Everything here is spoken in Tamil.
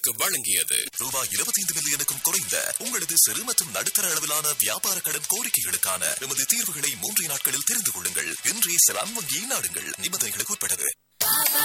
உங்களுக்கு வழங்கியது ரூபாய் 25 மில்லியனுக்கும் குறைந்த உங்களது சிறு மற்றும் நடுத்தர அளவிலான வியாபார கடன் கோரிக்கைகளுக்கான எமது தீர்வுகளை 3 நாட்களில் தெரிந்து கொள்ளுங்கள். இன்றே செலான் வங்கியை நாடுங்கள். நிபந்தனைகளுக்கு உட்பட்டது.